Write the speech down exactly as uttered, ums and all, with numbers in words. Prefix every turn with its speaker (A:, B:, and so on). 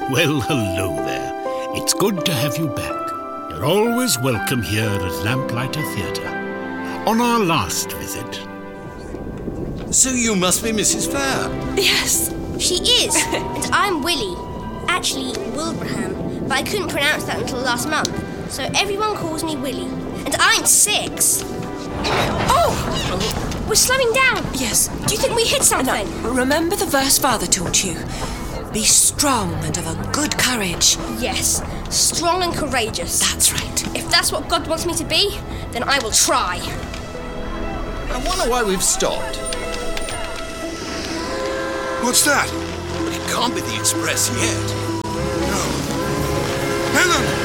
A: Well, hello there. It's good to have you back. You're always welcome here at Lamplighter Theatre. On our last visit...
B: So you must be Missus Fair?
C: Yes.
D: She is, and I'm Willie. Actually, Wilbraham, but I couldn't pronounce that until last month, so everyone calls me Willie. And I'm six. Oh! We're slowing down.
C: Yes.
D: Do you think we hit something?
C: No, remember the verse Father taught you? Be strong and of a good courage.
D: Yes, strong and courageous.
C: That's right.
D: If that's what God wants me to be, then I will try.
B: I wonder why we've stopped.
E: What's that?
B: It can't be the express yet.
E: No. Helen!